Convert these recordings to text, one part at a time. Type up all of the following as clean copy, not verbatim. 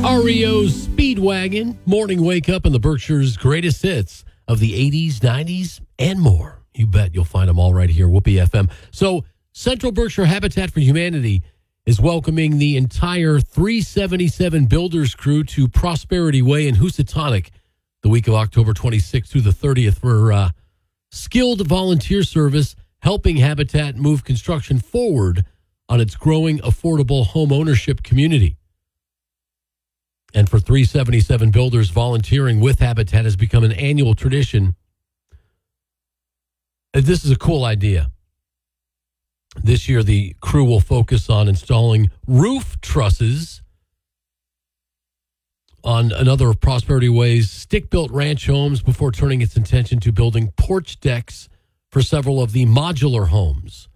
REO Speedwagon, morning wake up in the Berkshire's greatest hits of the 80s, 90s, and more. You bet you'll find them all right here, Whoopee FM. So, Central Berkshire Habitat for Humanity is welcoming the entire 377 Builders crew to Prosperity Way in Housatonic the week of October 26th through the 30th for skilled volunteer service, helping Habitat move construction forward on its growing affordable home ownership community. And for 377 Builders, volunteering with Habitat has become an annual tradition. This is a cool idea. This year, the crew will focus on installing roof trusses on another of Prosperity Way's stick-built ranch homes before turning its attention to building porch decks for several of the modular homes.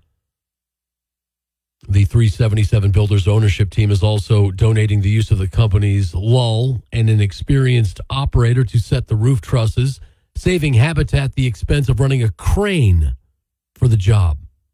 The 377 Builders ownership team is also donating the use of the company's lull and an experienced operator to set the roof trusses, saving Habitat the expense of running a crane for the job.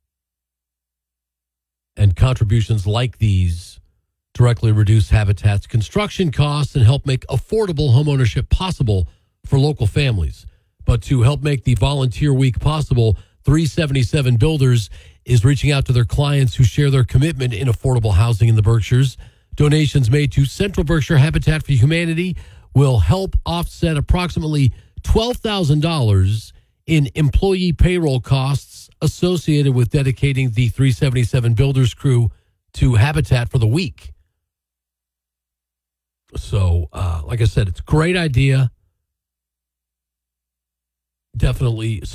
And contributions like these directly reduce Habitat's construction costs and help make affordable homeownership possible for local families. But to help make the volunteer week possible, 377 Builders is reaching out to their clients who share their commitment in affordable housing in the Berkshires. Donations made to Central Berkshire Habitat for Humanity will help offset approximately $12,000 in employee payroll costs associated with dedicating the 377 Builders crew to Habitat for the week. So, like I said, it's a great idea. Definitely